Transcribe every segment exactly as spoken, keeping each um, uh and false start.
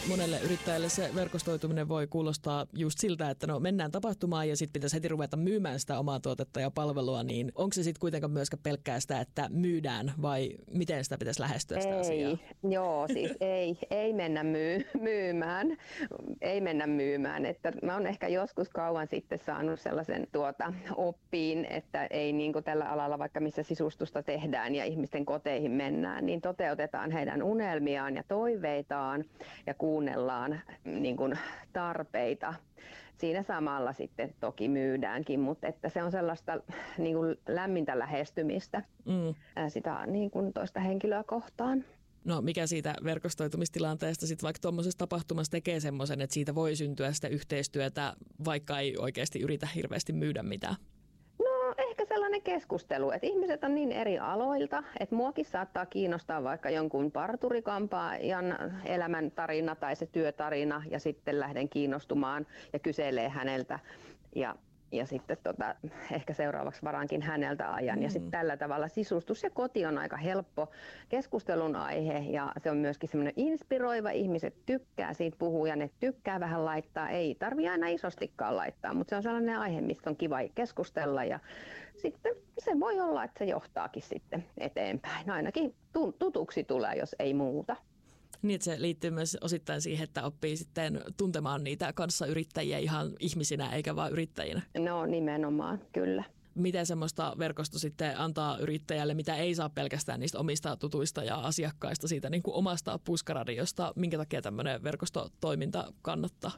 monelle yrittäjälle se verkostoituminen voi kuulostaa just siltä, että no mennään tapahtumaan ja sitten pitäisi heti ruveta myymään sitä omaa tuotetta ja palvelua, niin onko se sitten kuitenkaan myöskään pelkkää sitä, että myydään vai miten sitä pitäisi lähestyä sitä ei, asiaa? Joo, siis ei, ei mennä myy, myymään, ei mennä myymään, että mä oon ehkä joskus kauan sitten saanut sellaisen tuota oppiin, että ei niin kuin tällä alalla vaikka missä sisustusta tehdään ja ihmisten koteihin mennään, niin toteutetaan heidän unelmiaan ja toiveitaan ja kuunnellaan niin kuin tarpeita. Siinä samalla sitten toki myydäänkin, mutta että se on sellaista niin kuin lämmintä lähestymistä mm. sitä niin kuin toista henkilöä kohtaan. No mikä siitä verkostoitumistilanteesta sitten vaikka tuommoisessa tapahtumassa tekee semmoisen, että siitä voi syntyä sitä yhteistyötä, vaikka ei oikeasti yritä hirveästi myydä mitään? No ehkä sellainen keskustelu, että ihmiset on niin eri aloilta, että muakin saattaa kiinnostaa vaikka jonkun parturikampaajan elämäntarina tai se työtarina ja sitten lähden kiinnostumaan ja kyselee häneltä ja Ja sitten tota, ehkä seuraavaksi varaankin häneltä ajan. Mm. Ja sitten tällä tavalla sisustus ja koti on aika helppo keskustelun aihe. Ja se on myöskin semmoinen inspiroiva. Ihmiset tykkää siitä puhua ja ne tykkää vähän laittaa. Ei tarvitse aina isostikaan laittaa, mutta se on sellainen aihe, mistä on kiva keskustella. Ja sitten se voi olla, että se johtaakin sitten eteenpäin. Ainakin tutuksi tulee, jos ei muuta. Niin, että se liittyy myös osittain siihen, että oppii sitten tuntemaan niitä kanssayrittäjiä ihan ihmisinä eikä vaan yrittäjinä. No nimenomaan, kyllä. Miten semmoista verkosto sitten antaa yrittäjälle, mitä ei saa pelkästään niistä omista tutuista ja asiakkaista, siitä niin kuin omasta puskaradiosta, minkä takia tämmöinen verkostotoiminta kannattaa?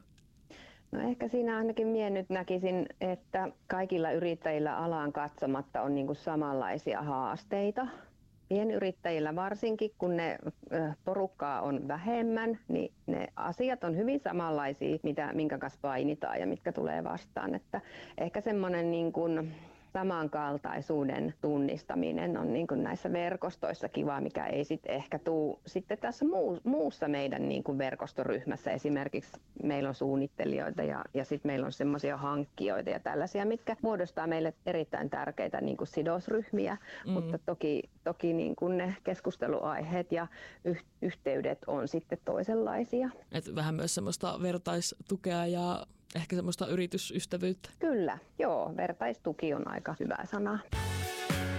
No ehkä siinä ainakin minä nyt näkisin, että kaikilla yrittäjillä alaan katsomatta on niin kuin samanlaisia haasteita. Pienyrittäjillä varsinkin, kun ne porukkaa on vähemmän, niin ne asiat on hyvin samanlaisia, mitä, minkä kanssa painitaan ja mitkä tulee vastaan. Että ehkä semmoinen niin kuin samankaltaisuuden tunnistaminen on niin kuin näissä verkostoissa kiva, mikä ei sitten ehkä tule sitten tässä muu, muussa meidän niin kuin verkostoryhmässä. Esimerkiksi meillä on suunnittelijoita ja, ja sitten meillä on semmoisia hankkijoita ja tällaisia, mitkä muodostaa meille erittäin tärkeitä niin kuin sidosryhmiä, mm. mutta toki, toki niin kuin ne keskusteluaiheet ja yh, yhteydet on sitten toisenlaisia. Et vähän myös semmoista vertaistukea ja ehkä semmoista yritysystävyyttä. Kyllä, joo. Vertaistuki on aika hyvä sana.